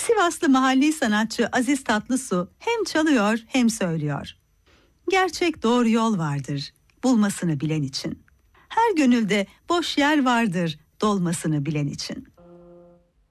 Sivaslı mahalli sanatçı Aziz Tatlısu hem çalıyor hem söylüyor. Gerçek doğru yol vardır, bulmasını bilen için. Her gönülde boş yer vardır, dolmasını bilen için.